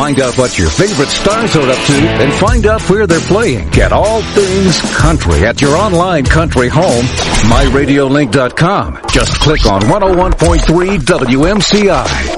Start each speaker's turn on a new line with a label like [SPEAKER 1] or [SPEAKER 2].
[SPEAKER 1] Find out what your favorite stars are up to and find out where they're playing. Get all things country at your online country home, myradiolink.com. Just click on 101.3 WMCI.